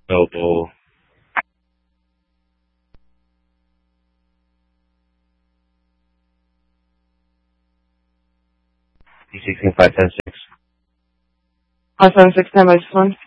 Available. P16 510 6. 576 10 by 1.